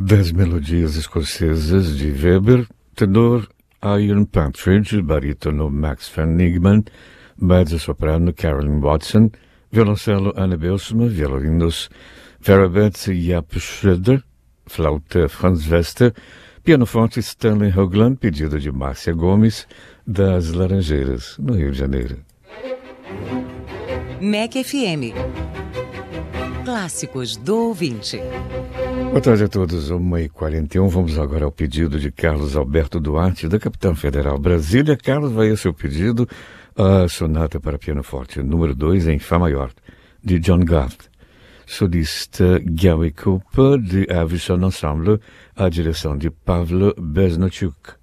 Das melodias escocesas de Weber, tenor Ian Partridge, barítono Max van Nigman, mezzo-soprano Carolyn Watson, violoncelo Anna Belsma, violinos Verabet Jaap Schroeder, flauta Franz Wester, pianoforte Stanley Hoagland, pedido de Márcia Gomes, das Laranjeiras, no Rio de Janeiro. MEC FM. Clássicos do ouvinte. Boa tarde a todos, 1h41. Vamos agora ao pedido de Carlos Alberto Duarte, da Capital Federal Brasília. Carlos, vai a seu pedido a sonata para pianoforte número 2 em Fá maior, de John Garth. Solista Gary Cooper, de Avishon Ensemble, a direção de Pavlo Besnochuk.